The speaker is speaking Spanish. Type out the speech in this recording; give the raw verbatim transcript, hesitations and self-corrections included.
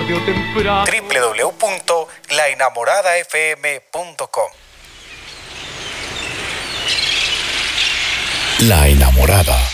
tarde o temprano. w w w punto la enamorada f m punto com. La Enamorada.